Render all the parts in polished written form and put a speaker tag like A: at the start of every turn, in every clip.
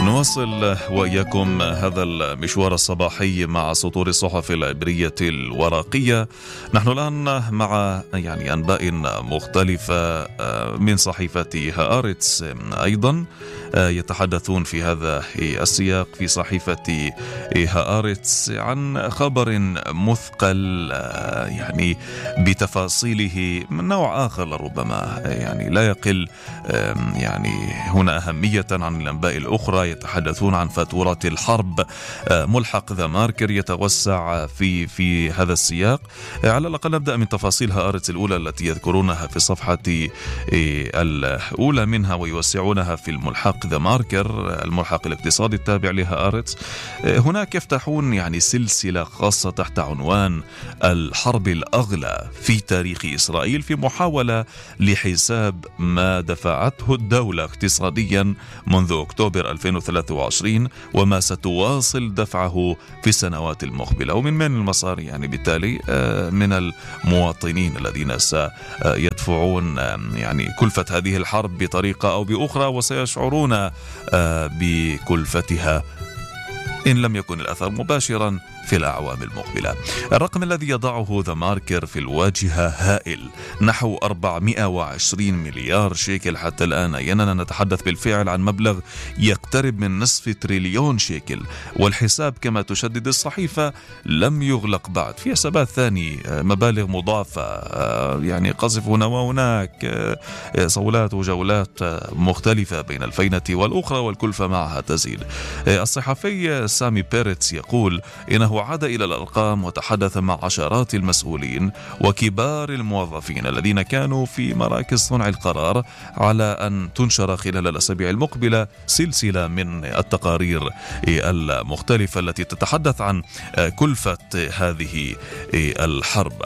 A: نواصل وإياكم هذا المشوار الصباحي مع سطور الصحف العبرية الورقية. نحن الآن مع أنباء مختلفة من صحيفة هآرتس أيضا يتحدثون في هذا السياق في صحيفة هآرتس عن خبر مثقل بتفاصيله من نوع آخر لربما لا يقل هنا أهمية عن الأنباء الأخرى. يتحدثون عن فاتورة الحرب. ملحق ذا ماركر يتوسع في هذا السياق. على الأقل نبدأ من تفاصيل هآرتس الأولى التي يذكرونها في الصفحة الأولى منها ويوسعونها في الملحق ذا ماركر الملحق الاقتصادي التابع لهآرتس. هناك يفتحون سلسلة خاصة تحت عنوان الحرب الأغلى في تاريخ إسرائيل، في محاولة لحساب ما دفعته الدولة اقتصاديا منذ أكتوبر 2023 وما ستواصل دفعه في السنوات المقبلة، ومن المصاري بالتالي من المواطنين الذين سيدفعون كلفة هذه الحرب بطريقة أو بأخرى وسيشعرون بكلفتها إن لم يكن الأثر مباشرا في الأعوام المقبلة. الرقم الذي يضعه ذا ماركر في الواجهة هائل، نحو 420 مليار شيكل حتى الآن، أننا نتحدث بالفعل عن مبلغ يقترب من نصف تريليون شيكل، والحساب كما تشدد الصحيفة لم يغلق بعد. في حسابات ثانية مبالغ مضافة قصف هنا وهناك، صولات وجولات مختلفة بين الفينة والأخرى والكلفة معها تزيد. الصحفي سامي بيرتس يقول إنه عاد إلى الأرقام وتحدث مع عشرات المسؤولين وكبار الموظفين الذين كانوا في مراكز صنع القرار على أن تنشر خلال الأسابيع المقبلة سلسلة من التقارير المختلفة التي تتحدث عن كلفة هذه الحرب.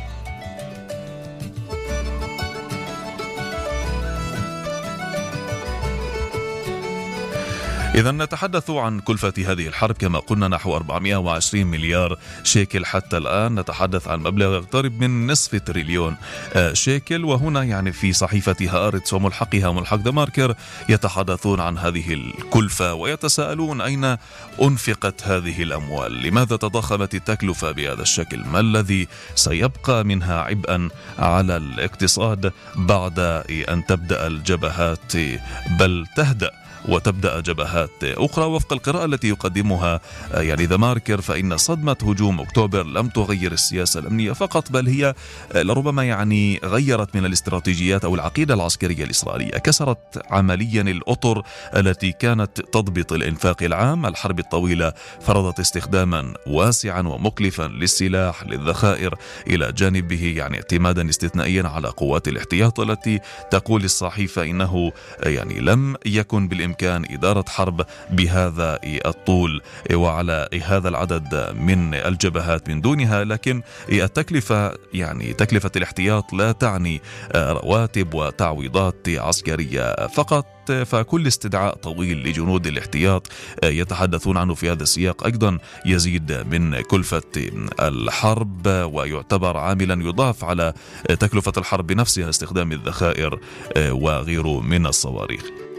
A: إذا نتحدث عن كلفة هذه الحرب كما قلنا نحو 420 مليار شيكل حتى الآن. نتحدث عن مبلغ يقترب من نصف تريليون شيكل. وهنا في صحيفة هآرتس وملحقها ملحق ذا ماركر يتحدثون عن هذه الكلفة ويتساءلون أين أنفقت هذه الأموال، لماذا تضخمت التكلفة بهذا الشكل، ما الذي سيبقى منها عبئا على الاقتصاد بعد أن تبدأ الجبهات بل تهدأ وتبدأ جبهات أخرى. وفق القراءة التي يقدمها ذا ماركر، فإن صدمة هجوم أكتوبر لم تغير السياسة الأمنية فقط، بل هي لربما غيرت من الاستراتيجيات أو العقيدة العسكرية الإسرائيلية، كسرت عمليا الأطر التي كانت تضبط الإنفاق العام. الحرب الطويلة فرضت استخداما واسعا ومكلفا للسلاح للذخائر، إلى جانبه اعتمادا استثنائيا على قوات الاحتياط التي تقول الصحيفة إنه لم يكن بالإمكان إدارة حرب بهذا الطول وعلى هذا العدد من الجبهات من دونها. لكن التكلفة تكلفة الاحتياط لا تعني رواتب وتعويضات عسكرية فقط، فكل استدعاء طويل لجنود الاحتياط يتحدثون عنه في هذا السياق أيضا يزيد من كلفة الحرب، ويعتبر عاملا يضاف على تكلفة الحرب نفسها استخدام الذخائر وغيره من الصواريخ.